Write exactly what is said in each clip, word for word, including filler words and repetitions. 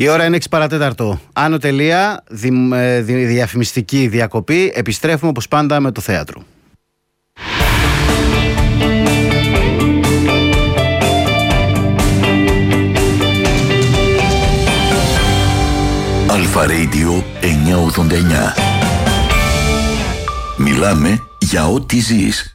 Η ώρα είναι έξι παρατέταρτο. Άνω τελεία, δι, δι, διαφημιστική διακοπή. Επιστρέφουμε όπως πάντα με το θέατρο. Αλφα Radio εννιακόσια ογδόντα εννιά. Μιλάμε για ό,τι ζεις.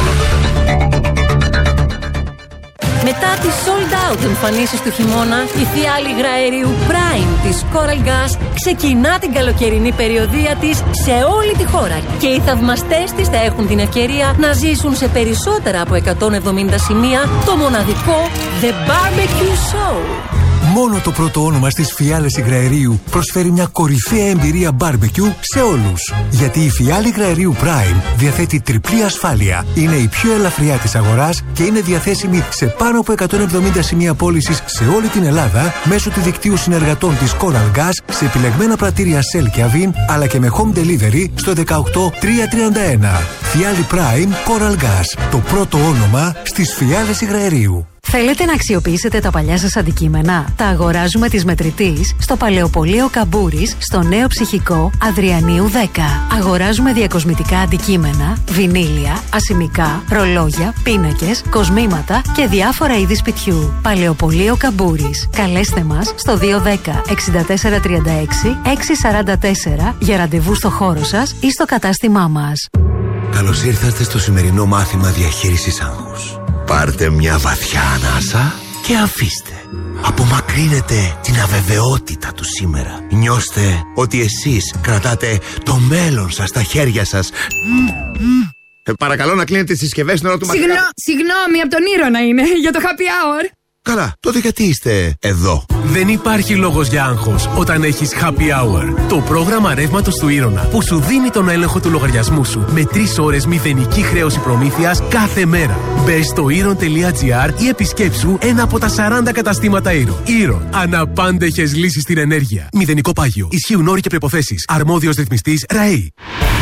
Μετά τις sold out εμφανίσεις του χειμώνα, η φιάλη υγραερίου Prime της Coral Gas ξεκινά την καλοκαιρινή περιοδεία της σε όλη τη χώρα και οι θαυμαστές της θα έχουν την ευκαιρία να ζήσουν σε περισσότερα από εκατόν εβδομήντα σημεία το μοναδικό The Barbecue Show. Μόνο το πρώτο όνομα στις φιάλες υγραερίου προσφέρει μια κορυφαία εμπειρία barbecue σε όλους. Γιατί η φιάλη υγραερίου Prime διαθέτει τριπλή ασφάλεια. Είναι η πιο ελαφριά της αγοράς και είναι διαθέσιμη σε πάνω από εκατόν εβδομήντα σημεία πώλησης σε όλη την Ελλάδα μέσω του δικτύου συνεργατών της Coral Gas σε επιλεγμένα πρατήρια Shell και Avin, αλλά και με home delivery στο δεκαοκτώ τριακόσια τριάντα ένα. Φιάλη Prime Coral Gas. Το πρώτο όνομα στις φιάλες υγραερίου. Θέλετε να αξιοποιήσετε τα παλιά σας αντικείμενα? Τα αγοράζουμε της Μετρητής στο Παλαιοπωλείο Καμπούρης, στο Νέο Ψυχικό Αδριανίου δέκα. Αγοράζουμε διακοσμητικά αντικείμενα, βινίλια, ασημικά, ρολόγια, πίνακες, κοσμήματα και διάφορα είδη σπιτιού. Παλαιοπωλείο Καμπούρης. Καλέστε μας στο δύο ένα μηδέν εξήντα τέσσερα τριάντα έξι έξι σαράντα τέσσερα για ραντεβού στο χώρο σας ή στο κατάστημά μας. Καλώς ήρθατε στο σημερινό μάθημα διαχείρισης άγχους. Πάρτε μια βαθιά ανάσα και αφήστε. Απομακρύνετε την αβεβαιότητα του σήμερα. Νιώστε ότι εσείς κρατάτε το μέλλον σας στα χέρια σας. Ε, παρακαλώ να κλείνετε τις συσκευές στην ώρα του μαθήματος. Συγγνώ, συγγνώμη, από τον Ήρωνα είναι, για το happy hour. Καλά, τότε γιατί είστε εδώ? Δεν υπάρχει λόγος για άγχος όταν έχεις Happy Hour. Το πρόγραμμα ρεύματος του Ήρωνα που σου δίνει τον έλεγχο του λογαριασμού σου με τρεις ώρες μηδενική χρέωση προμήθειας κάθε μέρα. Μπες στο ήρων τελεία τζι άρ ή επισκέψου ένα από τα σαράντα καταστήματα Ήρων. Ήρων. Αναπάντεχες λύσεις στην ενέργεια. Μηδενικό πάγιο. Ισχύουν όροι και προϋποθέσεις. Αρμόδιος ρυθμιστής ΡΑΗ.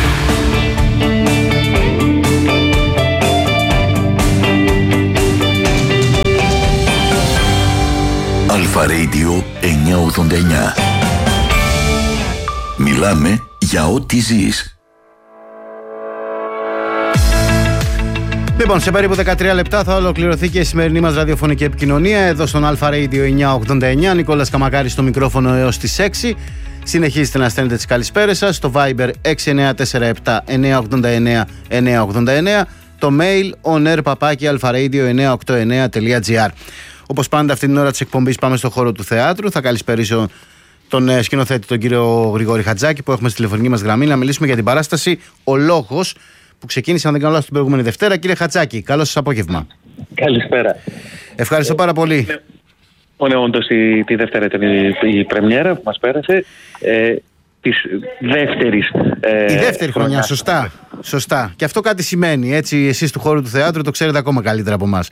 Αλφα Radio εννιακόσια ογδόντα εννιά. Μιλάμε για ό,τι ζεις. Λοιπόν, σε περίπου δεκατρία λεπτά θα ολοκληρωθεί και η σημερινή μας ραδιοφωνική επικοινωνία εδώ στον Αλφα Radio εννιακόσια ογδόντα εννιά. Νικόλας Καμακάρης στο μικρόφωνο έως τις έξι. Συνεχίζετε να στέλνετε τις καλησπέρες σας στο Viber έξι εννιά τέσσερα επτά εννιακόσια ογδόντα εννιά εννιακόσια ογδόντα εννιά, το mail onair παπάκι αλφαradio εννιακόσια ογδόντα εννιά τελεία τζι άρ. Όπως πάντα, αυτή την ώρα της εκπομπής πάμε στο χώρο του θεάτρου. Θα καλησπερίσω τον ε, σκηνοθέτη, τον κύριο Γρηγόρη Χατζάκη, που έχουμε στη τηλεφωνική μας γραμμή, να μιλήσουμε για την παράσταση Ο Λόγος, που ξεκίνησε, αν δεν κάνω λάθος, την προηγούμενη Δευτέρα. Κύριε Χατζάκη, καλό σας απόγευμα. Καλησπέρα. Ευχαριστώ πάρα πολύ. Ναι, όντως τη, τη Δευτέρα ήταν η, η πρεμιέρα που μας πέρασε. Ε, της δεύτερης ε, η δεύτερη χρονιά, σωστά, σωστά. Και αυτό κάτι σημαίνει, έτσι, εσείς του χώρου του θεάτρου το ξέρετε ακόμα καλύτερα από εμάς.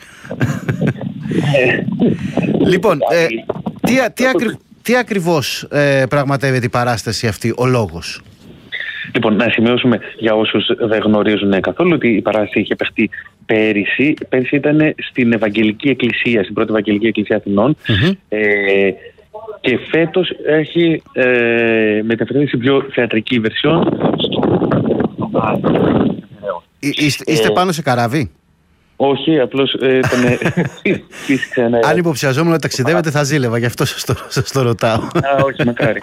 Λοιπόν, ε, τι, τι, ακρι, τι ακριβώς ε, πραγματεύεται η παράσταση αυτή, Ο Λόγος? Λοιπόν, να σημειώσουμε για όσους δεν γνωρίζουν καθόλου ότι η παράσταση είχε παιχτεί πέρυσι. Πέρυσι ήταν στην Ευαγγελική Εκκλησία, στην πρώτη Ευαγγελική Εκκλησία Αθηνών. Mm-hmm. Ε, και φέτος έχει ε, μεταφερθεί σε πιο θεατρική βερσιόν. Είστε, είστε πάνω σε καράβι? Όχι, απλώς ε, τον φύσηξε. Αν υποψιαζόμουν ότι ταξιδεύετε θα ζήλευα, γι' αυτό σας το, σας το ρωτάω. Α, όχι, μακάρι.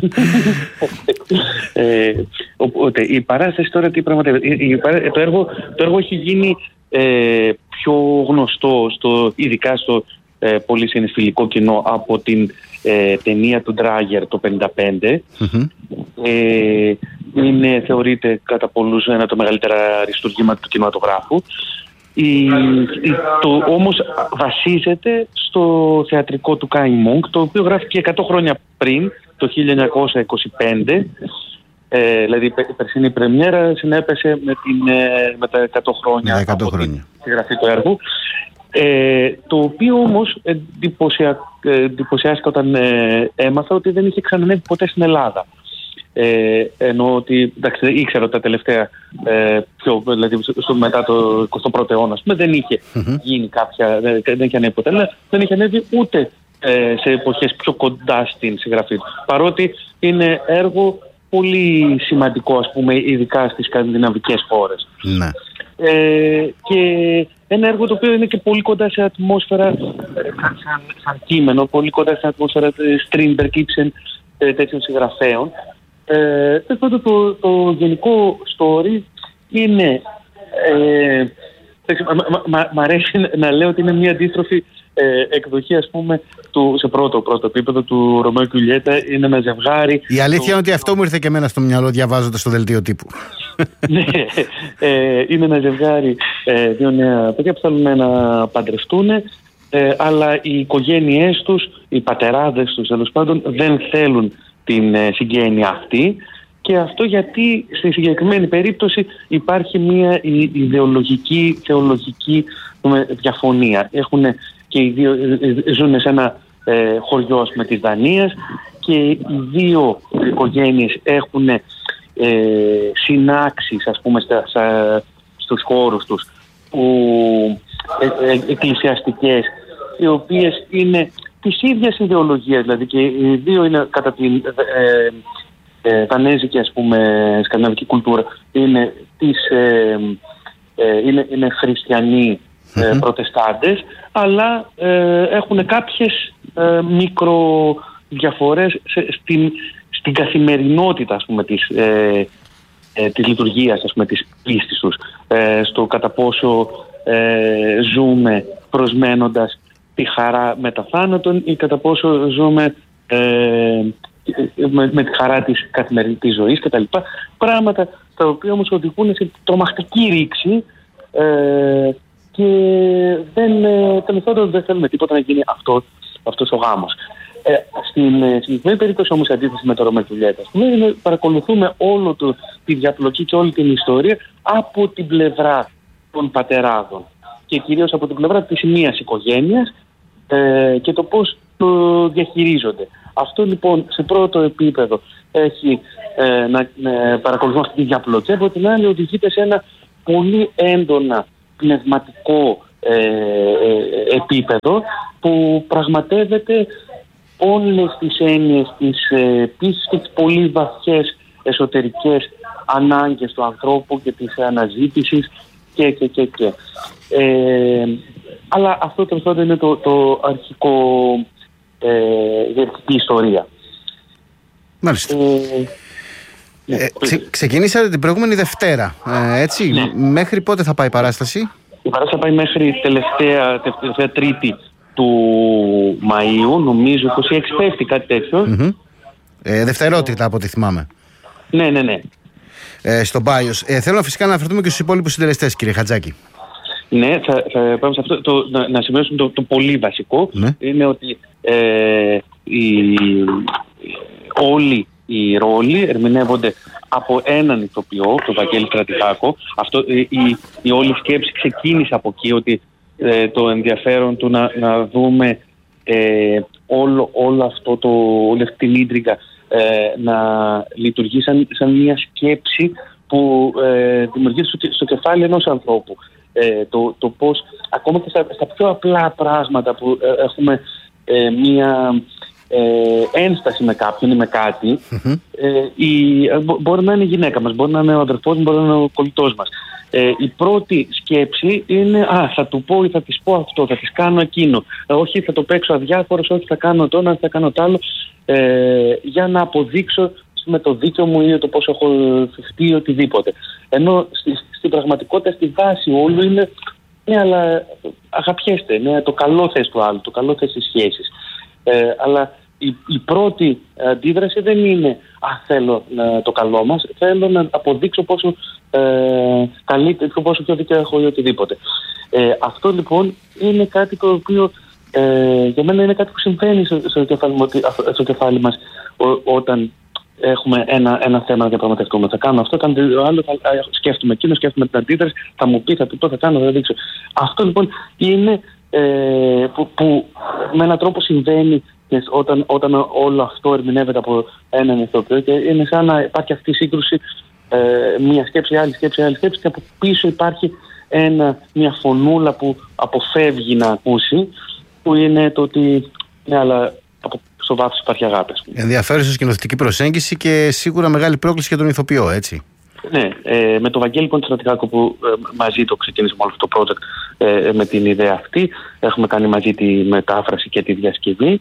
ε, οπότε, η παράσταση τώρα τι πραγματεύεται? Το έργο, το έργο έχει γίνει ε, πιο γνωστό, στο, ειδικά στο ε, πολύ συναισθηλικό κοινό, από την ε, ταινία του Ντράγερ το πενήντα πέντε. Mm-hmm. Ε, είναι, θεωρείται κατά πολλούς ένα από τα μεγαλύτερα αριστούργήματα του κινηματογράφου. Η, η, το όμως βασίζεται στο θεατρικό του Κάι Μουνκ, το οποίο γράφηκε εκατό χρόνια πριν, το χίλια εννιακόσια είκοσι πέντε. Ε, δηλαδή η περσινή πρεμιέρα συνέπεσε με, την, με τα εκατό χρόνια, yeah, εκατό χρόνια. τη γραφή του έργου. Ε, το οποίο όμως εντυπωσια, εντυπωσιάστηκα όταν ε, έμαθα ότι δεν είχε ξανανέβει ποτέ στην Ελλάδα. Ε, ενώ ότι, εντάξει, ήξερα ότι τα τελευταία, ε, πιο, δηλαδή στο, μετά το εικοστό πρώτο αιώνα, πούμε, δεν είχε mm-hmm. γίνει κάποια, δεν, δεν είχε ανέβει ποτέ, αλλά δεν είχε ανέβει ούτε ε, σε εποχές πιο κοντά στην συγγραφή του. Παρότι είναι έργο πολύ σημαντικό, ας πούμε, ειδικά στις σκανδιναβικές χώρες. Ναι. Ε, και ένα έργο το οποίο είναι και πολύ κοντά σε ατμόσφαιρα, σαν, σαν κείμενο, πολύ κοντά σε ατμόσφαιρα Strindberg, Ibsen, τέτοιων συγγραφέων. Ε, το, το, το γενικό story είναι, ε, μ' αρέσει να λέω ότι είναι μια αντίστροφη ε, εκδοχή, ας πούμε, του, σε πρώτο, πρώτο επίπεδο του Ρωμαίο και Ιουλιέτα. Είναι ένα ζευγάρι. Η αλήθεια το... είναι ότι αυτό μου ήρθε και εμένα στο μυαλό διαβάζοντας το δελτίο τύπου. Ναι, ε, είναι ένα ζευγάρι, ε, δύο νέα παιδιά που θέλουν να παντρευτούν, ε, αλλά οι οικογένειές τους, οι πατεράδες τους τέλος πάντων, δεν θέλουν την ε, συγγένεια αυτή. Και αυτό γιατί στη συγκεκριμένη περίπτωση υπάρχει μια ιδεολογική, θεολογική διαφωνία. Έχουν και οι δύο, ζουν σε ένα ε, χωριό με της Δανίας και οι δύο οικογένειες έχουν ε, συνάξεις, ας πούμε, στα, στα, στους χώρους τους που, ε, ε, εκκλησιαστικές, οι οποίες είναι της ίδιας ιδεολογίας, δηλαδή και οι δύο είναι κατά την ε, ε, δανέζικη, ας πούμε, σκανδιναβική κουλτούρα, είναι, της, ε, ε, είναι, είναι χριστιανοί ε, mm-hmm. προτεστάντες, αλλά ε, έχουν κάποιες ε, μικροδιαφορές σε, στην, στην καθημερινότητα, ας πούμε, της, ε, ε, της λειτουργίας, ας πούμε, της πίστης τους, ε, στο κατά πόσο ε, ζούμε προσμένοντας τη χαρά μετά θάνατον ή κατά πόσο ζούμε ε, με, με τη χαρά της καθημερινής ζωής κτλ. Πράγματα τα οποία όμως οδηγούν σε τρομακτική ρήξη ε, και δεν, ε, τέλος δεν θέλουμε τίποτα να γίνει αυτό, αυτός ο γάμος. Ε, στην ε, συγκεκριμένη περίπτωση όμως, αντίθεση με το Ρωμαίο και Ιουλιέτα, παρακολουθούμε όλο το, τη διαπλοκή και όλη την ιστορία από την πλευρά των πατεράδων και κυρίως από την πλευρά της μίας οικογένειας ε, και το πώς το διαχειρίζονται. Αυτό λοιπόν σε πρώτο επίπεδο έχει ε, να ε, παρακολουθούμε αυτή τη διαπλοκή, από την άλλη οδηγείται σε ένα πολύ έντονα πνευματικό ε, ε, επίπεδο που πραγματεύεται όλες τις έννοιες της ε, πίστης και τις πολύ βαθιές εσωτερικές ανάγκες του ανθρώπου και της αναζήτησης και και και και. Ε, αλλά αυτό τέλος πάντων είναι το, το αρχικό ε, η αρχική ιστορία. Μάλιστα. Ε, ε, ξε, ξεκινήσατε την προηγούμενη Δευτέρα, ε, έτσι. Ναι. Μέχρι πότε θα πάει η παράσταση? Η παράσταση θα πάει μέχρι τελευταία, τελευταία Τρίτη του Μαΐου, νομίζω είκοσι έξι πέφτει, κάτι τέτοιο. Mm-hmm. Ε, δευτερότητα από ό,τι θυμάμαι. Ναι, ναι, ναι. Ε, στον Πάιος. Ε, θέλω φυσικά να αναφερθούμε και στους υπόλοιπους συντελεστές, κύριε Χατζάκη. Ναι, θα, θα πάμε σε αυτό. Το, να, να σημειώσουμε το, το πολύ βασικό. Ναι. Είναι ότι ε, οι, όλοι οι ρόλοι ερμηνεύονται από έναν ηθοποιό, τον Βαγγέλη Στρατικάκο. Αυτό, η, η, η όλη σκέψη ξεκίνησε από εκεί, ότι ε, το ενδιαφέρον του να, να δούμε ε, όλο, όλο αυτό το, όλη αυτή την ίντριγκα ε, να λειτουργεί σαν, σαν μια σκέψη που ε, δημιουργείται στο, στο κεφάλι ενός ανθρώπου. Ε, το, το πώς ακόμα και στα, στα πιο απλά πράγματα που ε, έχουμε ε, μία ε, ένσταση με κάποιον ή με κάτι, mm-hmm. ε, η, ε, μπο, μπορεί να είναι η γυναίκα μας, μπορεί να είναι ο αδερφός μας, μπορεί να είναι ο κολλητός μας. Ε, η πρώτη σκέψη είναι «Α, θα του πω ή θα της πω αυτό, θα της κάνω εκείνο, ε, όχι θα το παίξω αδιάφορος, όχι θα κάνω το ένα, θα κάνω το άλλο, ε, για να αποδείξω με το δίκαιο μου ή το πώς έχω θυχτεί ή οτιδήποτε». Ενώ στη, στην πραγματικότητα, στη βάση όλου είναι ναι, αλλά αγαπιέστε, ναι, το καλό θες του άλλου, το καλό θες τις σχέσεις. Ε, αλλά η, η πρώτη αντίδραση δεν είναι «Α, θέλω ε, το καλό μας, θέλω να αποδείξω πόσο, ε, καλύτερο, πόσο πιο δίκαιο έχω ή οτιδήποτε». Ε, αυτό λοιπόν είναι κάτι το οποίο ε, για μένα είναι κάτι που συμβαίνει στο, στο, κεφάλι, στο κεφάλι μας ό, όταν έχουμε ένα, ένα θέμα να διαπραγματευτούμε. Θα κάνω αυτό, κάνω το άλλο, θα, σκέφτομαι εκείνο, σκέφτομαι την αντίδραση, θα μου πει, θα του πω, θα κάνω, θα δείξω. Αυτό λοιπόν είναι ε, που, που με έναν τρόπο συμβαίνει όταν, όταν όλο αυτό ερμηνεύεται από έναν ηθοποιό και είναι σαν να υπάρχει αυτή η σύγκρουση, ε, μία σκέψη, άλλη σκέψη, άλλη σκέψη και από πίσω υπάρχει ένα, μια φωνούλα που αποφεύγει να ακούσει, που είναι το ότι Ναι, αλλά από στο βάθος υπάρχει αγάπη. Ενδιαφέρουσα σκηνοθετική προσέγγιση και σίγουρα μεγάλη πρόκληση για τον ηθοποιό, έτσι. Ναι, ε, με τον Βαγγέλη Κοντστρατηγάκο που ε, μαζί το ξεκίνησαμε όλο αυτό το project ε, με την ιδέα αυτή. Έχουμε κάνει μαζί τη μετάφραση και τη διασκευή.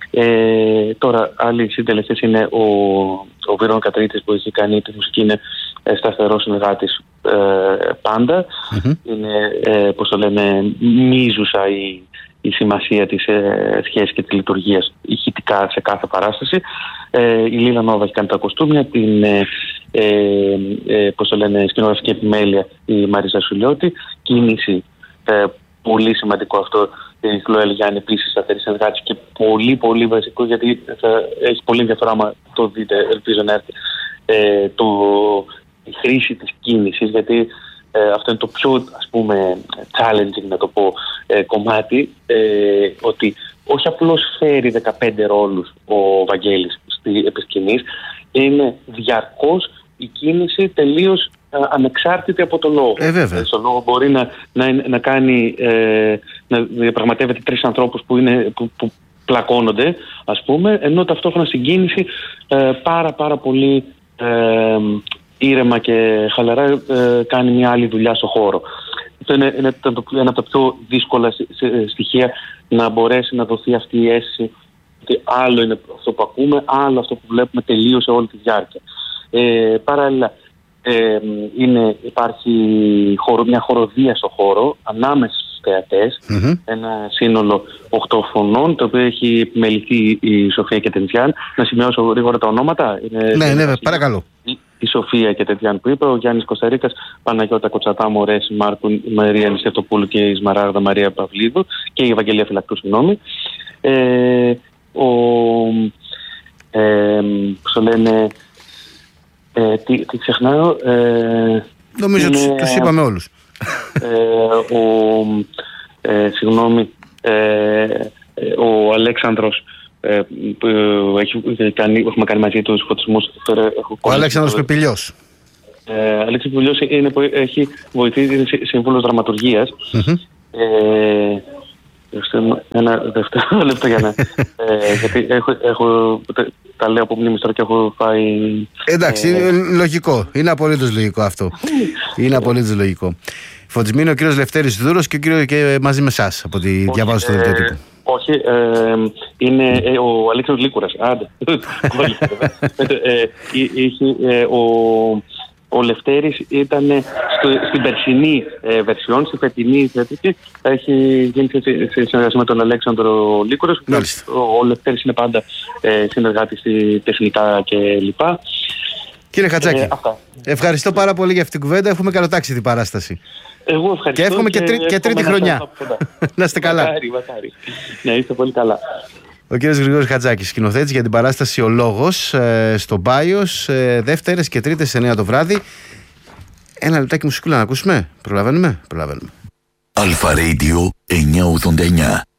Ε, τώρα άλλοι συντελεστές είναι ο, ο Βίρον Κατρίτης που έχει κάνει τη μουσική, είναι ε, σταθερός συνεργάτης ε, πάντα. Mm-hmm. Είναι, ε, πώς το λένε, μίζουσα η, η σημασία της ε, σχέσης και της λειτουργίας ηχητικά σε κάθε παράσταση. Ε, η Λίλα Νόβα έχει κάνει τα κοστούμια, την ε, ε, ε, πώς το λένε, σκηνογραφική επιμέλεια η Μαρίζα Σουλιώτη, κίνηση, ε, πολύ σημαντικό αυτό, η Χλωέλ Γιάννη επίσης σταθερή συνεργάτης και πολύ πολύ βασικό, γιατί θα έχει πολύ ενδιαφέρον άμα το δείτε, ελπίζω να έρθει, ε, το, η χρήση της κίνησης, γιατί ε, αυτό είναι το πιο, ας πούμε, challenging, να το πω, ε, κομμάτι, ε, ότι όχι απλώς φέρει δεκαπέντε ρόλους ο Βαγγέλης στη επισκηνής, είναι διαρκώς η κίνηση τελείως α, ανεξάρτητη από το λόγο. Ε, βέβαια. Στο λόγο μπορεί να, να, να κάνει, ε, να διαπραγματεύεται τρεις ανθρώπους που, είναι, που, που πλακώνονται, ας πούμε, ενώ ταυτόχρονα στην κίνηση ε, πάρα πάρα πολύ ε, ήρεμα και χαλαρά ε, κάνει μια άλλη δουλειά στο χώρο. Αυτό είναι, είναι ένα από τα πιο δύσκολα στοιχεία, να μπορέσει να δοθεί αυτή η αίσθηση ότι άλλο είναι αυτό που ακούμε, άλλο αυτό που βλέπουμε τελείως σε όλη τη διάρκεια. Ε, παράλληλα ε, είναι, υπάρχει χορο, μια χοροδία στο χώρο ανάμεσα στους θεατές, mm-hmm. ένα σύνολο οκτώ φωνών, το οποίο έχει επιμεληθεί η Σοφία Κετεντζιάν. Να σημειώσω γρήγορα τα ονόματα. Είναι, ναι, ναι, παρακαλώ. Η, η Σοφία Κετεντζιάν που είπε, ο Γιάννης Κωνσταρίκας, Παναγιώτα Κοτσατά Μωρέση Μάρκου, η Μαρία Νησιαυτοπούλου και η Σμαράγδα Μαρία Παυλίδου και η Ευαγγελία Φυλακτού, συγγνώμη. Ε, ο, ε, πώς το λένε, ε, τι, τι ξεχνάω, ε, νομίζω είναι, τους, τους είπαμε όλους. Ε, ο, ε, συγγνώμη, ε, ο Αλέξανδρος, ε, που έχει κάνει, έχουμε κάνει μαζί τους φωτισμούς. Ο Αλέξανδρος Πιπηλιός. Ε, Αλέξανδρος Πιπηλιός είναι που έχει βοηθήσει, είναι σύμβουλος δραματουργίας. Mm-hmm. Ε, ένα δεύτερο λεπτό για να... ε, γιατί έχω, έχω, τα λέω από μνήμης τώρα και έχω φάει... Εντάξει, ε, είναι λογικό. Είναι απολύτως λογικό αυτό. Είναι απολύτως λογικό. Φωτισμή, ο κύριος Λευτέρης Δούρος και ο κύριος και μαζί με εσάς, από ό,τι διαβάζω στο δελτίο τύπου. Όχι, ε, είναι ε, ο Αλέξανδρος Λίκουρας. Άντε. ε, είχε, ε, ο, ο Λευτέρης ήταν στο, στην περσινή ε, βερσιόν, στη φετινή θεατρική. Έχει γίνει σε, σε συνεργασία με τον Αλέξανδρο Λίκουρας. Ο, ο Λευτέρης είναι πάντα ε, συνεργάτης στη τεχνικά κλπ. Κύριε Χατζάκη, ε, ευχαριστώ πάρα πολύ για αυτή την κουβέντα. Έχουμε καλοτάξει την παράσταση. Εγώ ευχαριστώ. Και εύχομαι και, και, και τρίτη χρονιά. Να είστε καλά. Μακάρι, μακάρι. Ναι, είστε πολύ καλά. Ο κύριος Γρηγόρης Χατζάκης, σκηνοθέτης για την παράσταση Ο Λόγος ε, στο Μπάιος, ε, Δεύτερες και Τρίτες εννιά το βράδυ. Ένα λεπτάκι μουσικούλα να ακούσουμε. Προλαβαίνουμε. Προλαβαίνουμε. Αλφα Radio εννιακόσια ογδόντα εννιά.